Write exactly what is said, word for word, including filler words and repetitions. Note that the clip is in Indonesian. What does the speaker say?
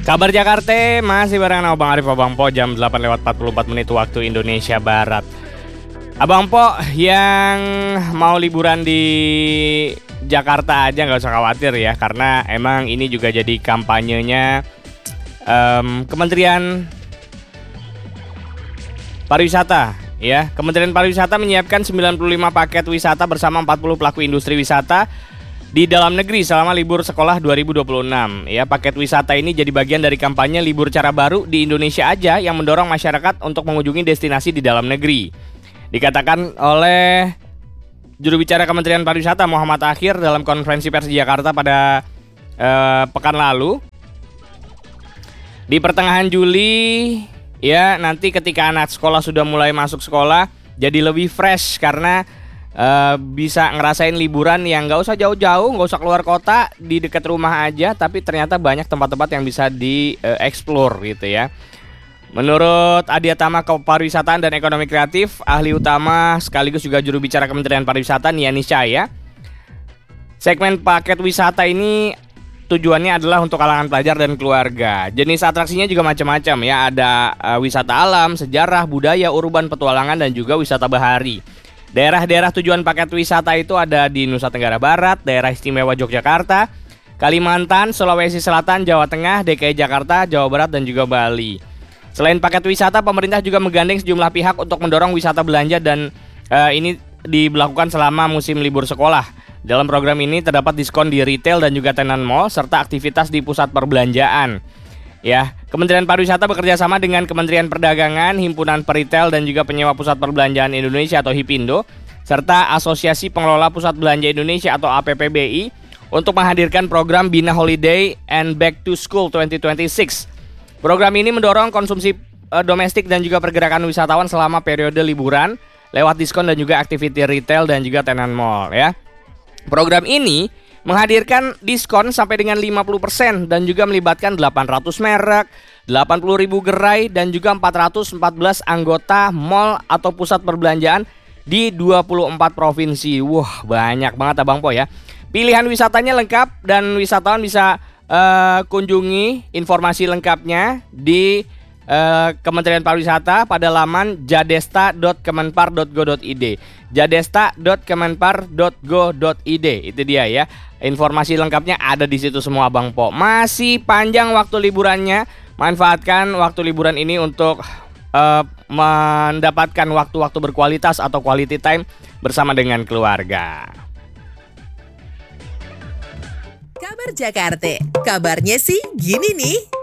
Kabar Jakarta masih bareng Abang Arif Abang Po jam delapan lewat empat puluh empat menit waktu Indonesia Barat. Abang Po yang mau liburan di Jakarta aja nggak usah khawatir ya, karena emang ini juga jadi kampanyenya um, Kementerian Pariwisata ya. Kementerian Pariwisata menyiapkan sembilan puluh lima paket wisata bersama empat puluh pelaku industri wisata di dalam negeri selama libur sekolah dua ribu dua puluh enam. Ya, paket wisata ini jadi bagian dari kampanye libur cara baru di Indonesia aja yang mendorong masyarakat untuk mengunjungi destinasi di dalam negeri. Dikatakan oleh juru bicara Kementerian Pariwisata Muhammad Akhir dalam konferensi pers di Jakarta pada eh, pekan lalu. Di pertengahan Juli ya, nanti ketika anak sekolah sudah mulai masuk sekolah jadi lebih fresh karena Uh, bisa ngerasain liburan yang gak usah jauh-jauh, gak usah keluar kota, di dekat rumah aja, tapi ternyata banyak tempat-tempat yang bisa di-explore uh, gitu ya. Menurut Adia Tama Kepariwisataan dan Ekonomi Kreatif, ahli utama sekaligus juga juru bicara Kementerian Pariwisata Nia Niscaya, segmen paket wisata ini tujuannya adalah untuk kalangan pelajar dan keluarga. Jenis atraksinya juga macam-macam ya, ada uh, wisata alam, sejarah, budaya, urban, petualangan, dan juga wisata bahari. Daerah-daerah tujuan paket wisata itu ada di Nusa Tenggara Barat, Daerah Istimewa Yogyakarta, Kalimantan, Sulawesi Selatan, Jawa Tengah, D K I Jakarta, Jawa Barat, dan juga Bali. Selain paket wisata, pemerintah juga menggandeng sejumlah pihak untuk mendorong wisata belanja dan uh, ini diberlakukan selama musim libur sekolah. Dalam program ini terdapat diskon di retail dan juga tenan mall serta aktivitas di pusat perbelanjaan. Ya, Kementerian Pariwisata bekerja sama dengan Kementerian Perdagangan, Himpunan Peritel dan juga Penyewa Pusat Perbelanjaan Indonesia atau HIPINDO, serta Asosiasi Pengelola Pusat Belanja Indonesia atau A P P B I untuk menghadirkan program Bina Holiday and Back to School dua ribu dua puluh enam. Program ini mendorong konsumsi uh, domestik dan juga pergerakan wisatawan selama periode liburan lewat diskon dan juga aktiviti retail dan juga tenan mall ya. Program ini menghadirkan diskon sampai dengan lima puluh persen dan juga melibatkan delapan ratus merek, delapan puluh ribu gerai dan juga empat ratus empat belas anggota mall atau pusat perbelanjaan di dua puluh empat provinsi. Wah, banyak banget Abang Po ya. Pilihan wisatanya lengkap dan wisatawan bisa uh, kunjungi informasi lengkapnya di uh, Kementerian Pariwisata pada laman jadesta dot kemenpar dot go dot id. jadesta dot kemenpar dot go dot id. Itu dia ya. Informasi lengkapnya ada di situ semua Bang Po. Masih panjang waktu liburannya. Manfaatkan waktu liburan ini untuk uh, mendapatkan waktu-waktu berkualitas atau quality time bersama dengan keluarga. Kabar Jakarta. Kabarnya sih gini nih.